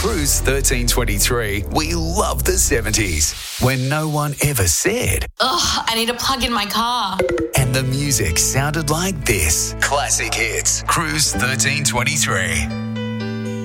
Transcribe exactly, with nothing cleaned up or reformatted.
Cruise thirteen twenty-three, we love the seventies, when no one ever said, ugh, I need a plug in my car. And the music sounded like this. Classic hits. Cruise thirteen twenty-three.